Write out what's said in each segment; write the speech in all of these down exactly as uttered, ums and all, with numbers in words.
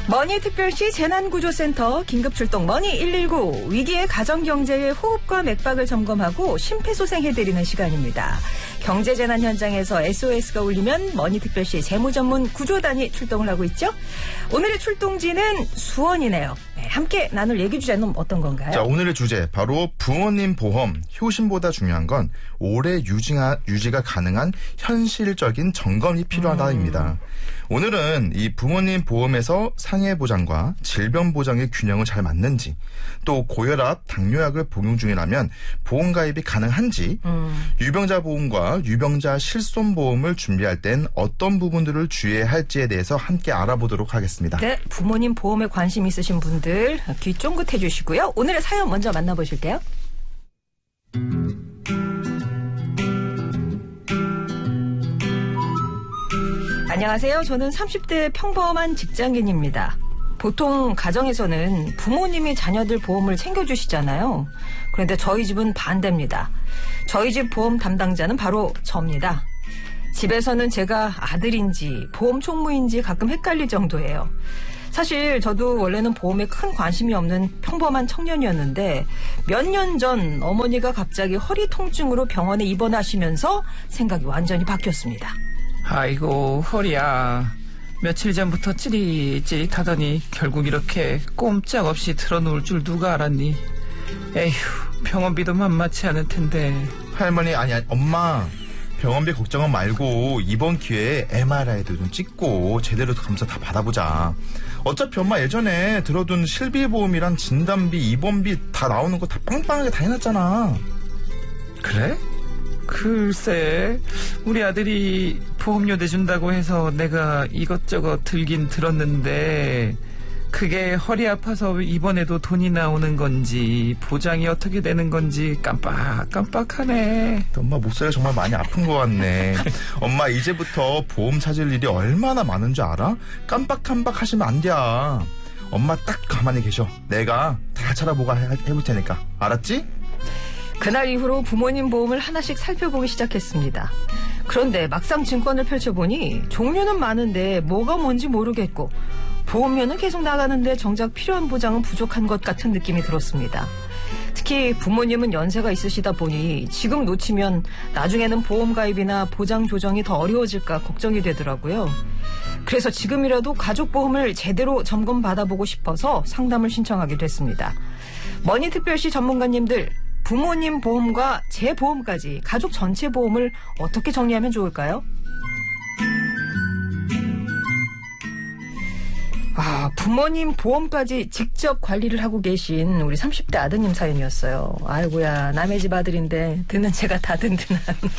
머니특별시 재난구조센터 긴급출동 머니 일일구 위기의 가정경제의 호흡과 맥박을 점검하고 심폐소생해드리는 시간입니다. 경제재난 현장에서 에스오에스가 울리면 머니특별시 재무전문 구조단이 출동을 하고 있죠. 오늘의 출동지는 수원이네요. 네, 함께 나눌 얘기 주제는 어떤 건가요? 자, 오늘의 주제 바로 부모님 보험. 효심보다 중요한 건 오래 유지가, 유지가 가능한 현실적인 점검이 필요하다입니다. 음. 오늘은 이 부모님 보험에서 상해보장과 질병보장의 균형을 잘 맞는지, 또 고혈압, 당뇨약을 복용 중이라면 보험가입이 가능한지, 음. 유병자 보험과 유병자 실손보험을 준비할 땐 어떤 부분들을 주의해야 할지에 대해서 함께 알아보도록 하겠습니다. 네, 부모님 보험에 관심 있으신 분들 귀 쫑긋해 주시고요. 오늘의 사연 먼저 만나보실게요. 안녕하세요. 저는 삼십 대 평범한 직장인입니다. 보통 가정에서는 부모님이 자녀들 보험을 챙겨주시잖아요. 그런데 저희 집은 반대입니다. 저희 집 보험 담당자는 바로 저입니다. 집에서는 제가 아들인지 보험 총무인지 가끔 헷갈릴 정도예요. 사실 저도 원래는 보험에 큰 관심이 없는 평범한 청년이었는데 몇 년 전 어머니가 갑자기 허리 통증으로 병원에 입원하시면서 생각이 완전히 바뀌었습니다. 아이고 허리야. 며칠 전부터 찌릿찌릿하더니 결국 이렇게 꼼짝없이 틀어놓을 줄 누가 알았니. 에휴, 병원비도 만만치 않을 텐데. 할머니, 아니, 아니 엄마, 병원비 걱정은 말고 이번 기회에 엠알아이도 좀 찍고 제대로 검사 다 받아보자. 어차피 엄마 예전에 들어둔 실비보험이랑 진단비, 입원비 다 나오는 거 다 빵빵하게 다 해놨잖아. 그래? 글쎄, 우리 아들이 보험료 내준다고 해서 내가 이것저것 들긴 들었는데 그게 허리 아파서 이번에도 돈이 나오는 건지 보장이 어떻게 되는 건지 깜빡깜빡하네. 엄마 목소리가 정말 많이 아픈 것 같네. 엄마 이제부터 보험 찾을 일이 얼마나 많은 줄 알아? 깜빡깜빡 하시면 안 돼. 엄마 딱 가만히 계셔. 내가 다 찾아보고 해볼 테니까. 알았지? 그날 이후로 부모님 보험을 하나씩 살펴보기 시작했습니다. 그런데 막상 증권을 펼쳐보니 종류는 많은데 뭐가 뭔지 모르겠고 보험료는 계속 나가는데 정작 필요한 보장은 부족한 것 같은 느낌이 들었습니다. 특히 부모님은 연세가 있으시다 보니 지금 놓치면 나중에는 보험 가입이나 보장 조정이 더 어려워질까 걱정이 되더라고요. 그래서 지금이라도 가족보험을 제대로 점검받아보고 싶어서 상담을 신청하게 됐습니다. 머니특별시 전문가님들, 부모님 보험과 제 보험까지 가족 전체 보험을 어떻게 정리하면 좋을까요? 아, 부모님 보험까지 직접 관리를 하고 계신 우리 삼십 대 아드님 사연이었어요. 아이고야, 남의 집 아들인데 듣는 제가 다 든든한.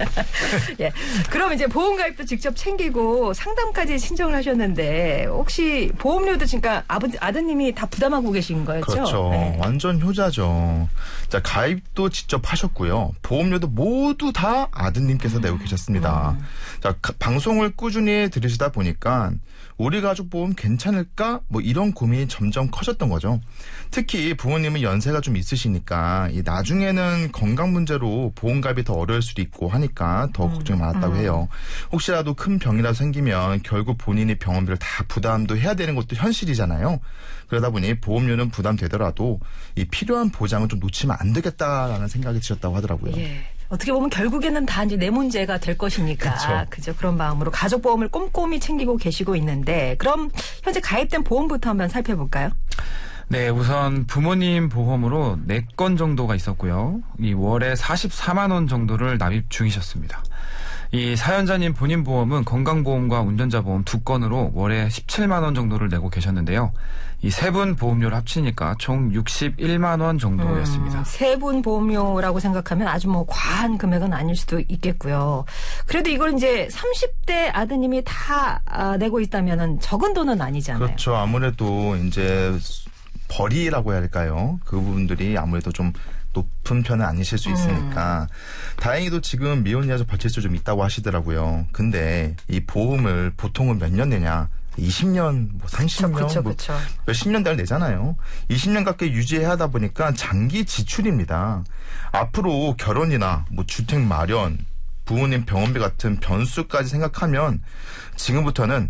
예. 그럼 이제 보험 가입도 직접 챙기고 상담까지 신청을 하셨는데 혹시 보험료도 그러니까 아버, 아드님이 다 부담하고 계신 거였죠? 그렇죠. 네. 완전 효자죠. 자, 가입도 직접 하셨고요. 보험료도 모두 다 아드님께서 음. 내고 계셨습니다. 음. 자, 가, 방송을 꾸준히 들으시다 보니까 우리 가족 보험 괜찮을까? 뭐 이런 고민이 점점 커졌던 거죠. 특히 부모님은 연세가 좀 있으시니까 이 나중에는 건강 문제로 보험 가입이 더 어려울 수도 있고 하니까 더 음. 걱정이 많았다고 음. 해요. 혹시라도 큰 병이라도 생기면 결국 본인이 병원비를 다 부담도 해야 되는 것도 현실이잖아요. 그러다 보니 보험료는 부담되더라도 이 필요한 보장은 좀 놓치면 안 되겠다라는 생각이 드셨다고 하더라고요. 예. 어떻게 보면 결국에는 다 이제 내 문제가 될 것이니까. 그쵸. 그죠. 그런 마음으로 가족보험을 꼼꼼히 챙기고 계시고 있는데 그럼 현재 가입된 보험부터 한번 살펴볼까요? 네, 우선 부모님 보험으로 네 건 정도가 있었고요. 이 월에 사십사만 원 정도를 납입 중이셨습니다. 이 사연자님 본인 보험은 건강보험과 운전자보험 두 건으로 월에 십칠만 원 정도를 내고 계셨는데요. 이 세 분 보험료를 합치니까 총 육십일만 원 정도였습니다. 음, 세 분 보험료라고 생각하면 아주 뭐 과한 금액은 아닐 수도 있겠고요. 그래도 이걸 이제 삼십 대 아드님이 다 내고 있다면은 적은 돈은 아니잖아요. 그렇죠. 아무래도 이제 벌이라고 해야 할까요? 그 부분들이 아무래도 좀 높은 편은 아니실 수 있으니까 음. 다행히도 지금 미혼 여자 발치수 좀 있다고 하시더라고요. 근데 이 보험을 보통은 몇 년 내냐? 이십 년, 뭐 삼십 년, 그쵸, 뭐 그쵸. 몇십 년 대를 내잖아요. 이십 년 가까이 유지해야 하다 보니까 장기 지출입니다. 앞으로 결혼이나 뭐 주택 마련, 부모님 병원비 같은 변수까지 생각하면 지금부터는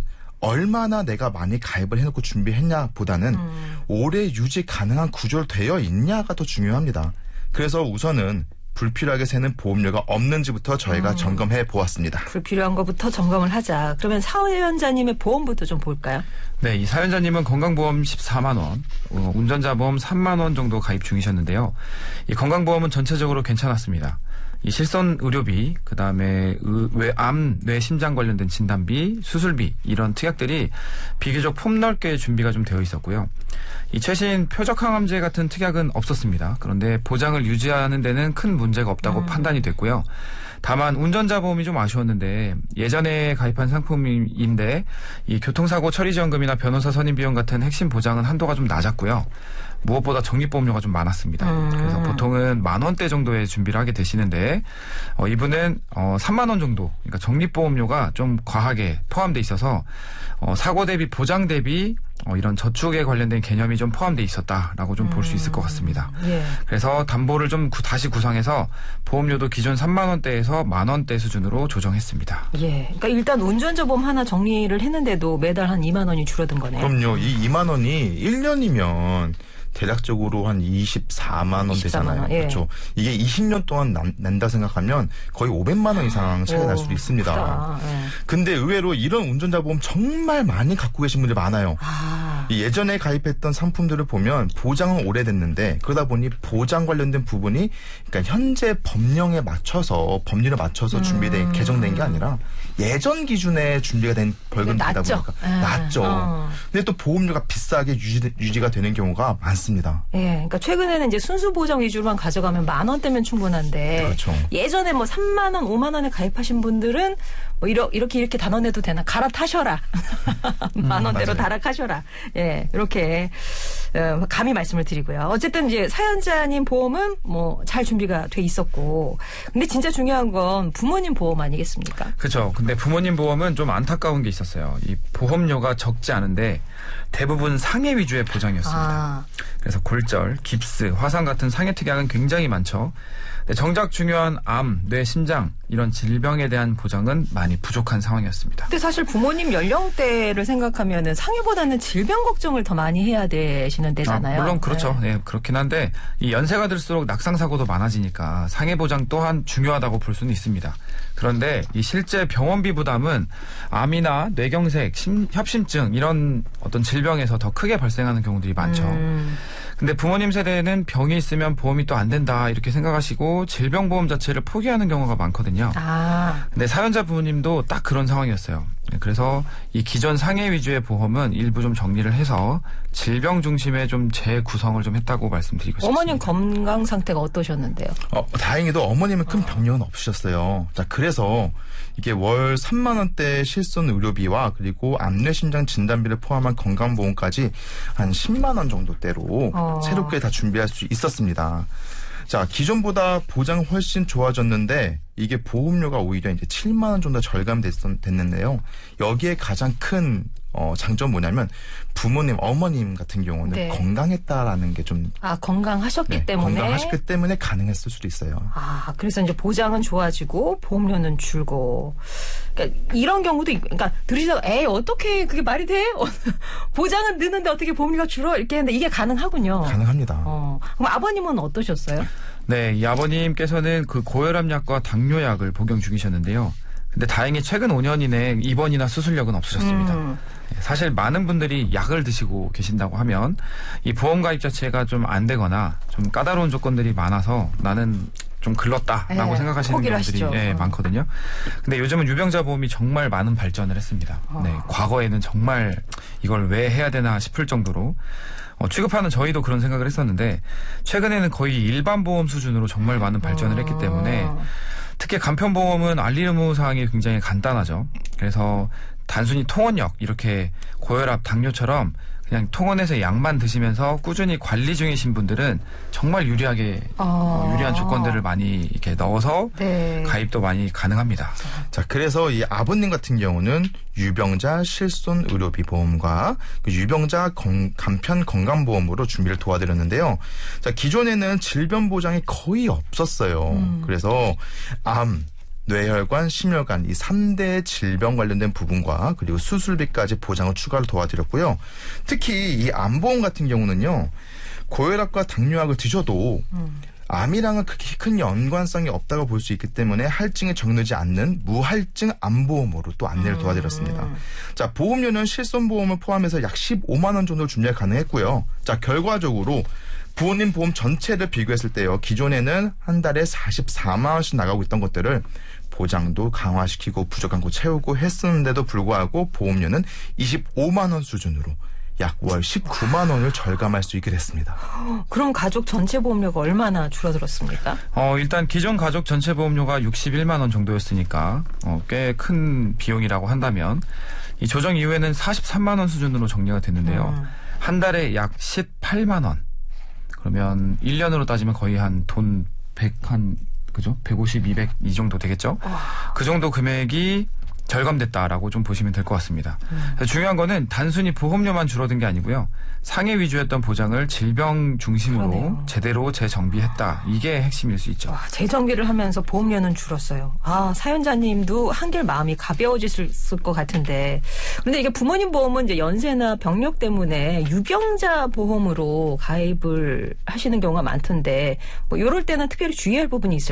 얼마나 내가 많이 가입을 해놓고 준비했냐 보다는 음. 오래 유지 가능한 구조로 되어 있냐가 더 중요합니다. 그래서 우선은 불필요하게 새는 보험료가 없는지부터 저희가 음. 점검해 보았습니다. 불필요한 것부터 점검을 하자. 그러면 사연자님의 보험부터 좀 볼까요? 네, 이 사연자님은 건강보험 십사만 원, 어, 운전자보험 삼만 원 정도 가입 중이셨는데요. 이 건강보험은 전체적으로 괜찮았습니다. 이 실손 의료비, 그 다음에 암, 뇌, 심장 관련된 진단비, 수술비 이런 특약들이 비교적 폭넓게 준비가 좀 되어 있었고요. 이 최신 표적항암제 같은 특약은 없었습니다. 그런데 보장을 유지하는 데는 큰 문제가 없다고 음. 판단이 됐고요. 다만 운전자 보험이 좀 아쉬웠는데 예전에 가입한 상품인데 이 교통사고 처리지원금이나 변호사 선임 비용 같은 핵심 보장은 한도가 좀 낮았고요. 무엇보다 적립보험료가 좀 많았습니다. 음. 그래서 보통은 만 원대 정도의 준비를 하게 되시는데 어, 이분은 어, 삼만 원 정도, 그러니까 적립보험료가 좀 과하게 포함돼 있어서 어, 사고 대비 보장 대비 어, 이런 저축에 관련된 개념이 좀 포함돼 있었다라고 좀 볼 수 있을 것 같습니다. 예. 그래서 담보를 좀 구, 다시 구성해서 보험료도 기존 삼만 원대에서 만 원대 수준으로 조정했습니다. 예. 그러니까 일단 운전자 보험 하나 정리를 했는데도 매달 한 이만 원이 줄어든 거네요. 그럼요. 이 이만 원이 일 년이면 대략적으로 한 이십사만 원 되잖아요. 예. 그렇죠. 이게 이십 년 동안 난, 낸다 생각하면 거의 오백만 원 이상 차이 날 수도 있습니다. 예. 근데 의외로 이런 운전자 보험 정말 많이 갖고 계신 분들이 많아요. 아. 예전에 가입했던 상품들을 보면 보장은 오래됐는데 그러다 보니 보장 관련된 부분이 그러니까 현재 법령에 맞춰서 법률에 맞춰서 준비된 음. 개정된 게 아니라 예전 기준에 준비가 된 벌금이다 보니까 낮죠. 어. 근데 또 보험료가 비싸게 유지, 유지가 되는 경우가 많습니다. 예, 그러니까 최근에는 이제 순수 보장 위주로만 가져가면 만 원대면 충분한데 그렇죠. 예전에 뭐 삼만 원, 오만 원에 가입하신 분들은 뭐 이렇게 이렇게, 이렇게 단원해도 되나 갈아타셔라. 만 원대로 음, 달아가셔라. 예, 이렇게 어, 감히 말씀을 드리고요. 어쨌든 이제 사연자님 보험은 뭐 잘 준비가 돼 있었고, 근데 진짜 중요한 건 부모님 보험 아니겠습니까? 그렇죠. 근데 부모님 보험은 좀 안타까운 게 있었어요. 이 보험료가 적지 않은데 대부분 상해 위주의 보장이었습니다. 아. 그래서 골절, 깁스, 화상 같은 상해 특약은 굉장히 많죠. 근데 정작 중요한 암, 뇌, 심장 이런 질병에 대한 보장은 많이 부족한 상황이었습니다. 근데 사실 부모님 연령대를 생각하면은 상해보다는 질병 걱정을 더 많이 해야 되시는 데잖아요. 아, 물론 그렇죠. 네. 네, 그렇긴 한데 이 연세가 들수록 낙상 사고도 많아지니까 상해 보장 또한 중요하다고 볼 수는 있습니다. 그런데 이 실제 병원비 부담은 암이나 뇌경색, 심, 협심증 이런 어떤 질병에서 더 크게 발생하는 경우들이 많죠. 음. 근데 부모님 세대는 병이 있으면 보험이 또 안 된다 이렇게 생각하시고 질병보험 자체를 포기하는 경우가 많거든요. 아. 근데 사연자 부모님도 딱 그런 상황이었어요. 그래서 이 기존 상해 위주의 보험은 일부 좀 정리를 해서 질병 중심의 좀 재구성을 좀 했다고 말씀드리고 싶습니다. 어머님 건강 상태가 어떠셨는데요? 어, 다행히도 어머님은 큰 병력은 없으셨어요. 자, 그래서 이게 월 삼만 원대 실손 의료비와 그리고 암뇌심장 진단비를 포함한 건강보험까지 한 십만 원 정도대로 어. 새롭게 다 준비할 수 있었습니다. 자, 기존보다 보장은 훨씬 좋아졌는데 이게 보험료가 오히려 이제 칠만 원 정도 절감됐는데요. 여기에 가장 큰 어, 장점 뭐냐면 부모님, 어머님 같은 경우는 네. 건강했다라는 게 좀 아, 건강하셨기 네, 때문에 건강하셨기 때문에 가능했을 수도 있어요. 아, 그래서 이제 보장은 좋아지고 보험료는 줄고. 그러니까 이런 경우도 있고, 그러니까 들으시다가 에이 어떻게 그게 말이 돼? 보장은 느는데 어떻게 보험료가 줄어? 이렇게 했는데 이게 가능하군요. 가능합니다. 어. 그럼 아버님은 어떠셨어요? 네, 이 아버님께서는 그 고혈압약과 당뇨약을 복용 중이셨는데요. 근데 다행히 최근 오 년 이내에 입원이나 수술력은 없으셨습니다. 음. 사실 많은 분들이 약을 드시고 계신다고 하면 이 보험 가입 자체가 좀 안 되거나 좀 까다로운 조건들이 많아서 나는 좀 글렀다라고 네, 생각하시는 경우들이 네, 많거든요. 근데 요즘은 유병자 보험이 정말 많은 발전을 했습니다. 어. 네, 과거에는 정말 이걸 왜 해야 되나 싶을 정도로 어, 취급하는 저희도 그런 생각을 했었는데 최근에는 거의 일반 보험 수준으로 정말 많은 발전을 했기 때문에 특히 간편보험은 알릴 의무 사항이 굉장히 간단하죠. 그래서 단순히 통원력 이렇게 고혈압, 당뇨처럼 그냥 통원에서 약만 드시면서 꾸준히 관리 중이신 분들은 정말 유리하게 아. 어, 유리한 조건들을 많이 이렇게 넣어서 네. 가입도 많이 가능합니다. 자, 그래서 이 아버님 같은 경우는 유병자 실손 의료비 보험과 그 유병자 건, 간편 건강보험으로 준비를 도와드렸는데요. 자, 기존에는 질병 보장이 거의 없었어요. 음. 그래서 암, 뇌혈관, 심혈관 이 삼 대 질병 관련된 부분과 그리고 수술비까지 보장을 추가로 도와드렸고요. 특히 이 암보험 같은 경우는요. 고혈압과 당뇨약을 드셔도 음. 암이랑은 그렇게 큰 연관성이 없다고 볼 수 있기 때문에 할증이 정해지지 않는 무할증 암보험으로 또 안내를 도와드렸습니다. 음. 자, 보험료는 실손보험을 포함해서 약 십오만 원 정도 준비가 가능했고요. 자, 결과적으로 부모님 보험 전체를 비교했을 때요. 기존에는 한 달에 사십사만 원씩 나가고 있던 것들을 보장도 강화시키고 부족한 거 채우고 했었는데도 불구하고 보험료는 이십오만 원 수준으로 약 월 십구만 원을 절감할 수 있게 됐습니다. 그럼 가족 전체 보험료가 얼마나 줄어들었습니까? 어, 일단 기존 가족 전체 보험료가 육십일만 원 정도였으니까 어, 꽤 큰 비용이라고 한다면 이 조정 이후에는 사십삼만 원 수준으로 정리가 됐는데요. 음. 한 달에 약 십팔만 원. 그러면 일 년으로 따지면 거의 한 돈 백 한 그죠? 백오십, 이백 이 정도 되겠죠? 와. 그 정도 금액이 절감됐다라고 좀 보시면 될 것 같습니다. 음. 중요한 거는 단순히 보험료만 줄어든 게 아니고요. 상해 위주였던 보장을 질병 중심으로 그러네요. 제대로 재정비했다. 이게 핵심일 수 있죠. 와, 재정비를 하면서 보험료는 줄었어요. 아, 사연자님도 한결 마음이 가벼워졌을 것 같은데. 그런데 이게 부모님 보험은 이제 연세나 병력 때문에 유병자 보험으로 가입을 하시는 경우가 많던데 뭐 이럴 때는 특별히 주의할 부분이 있을까요?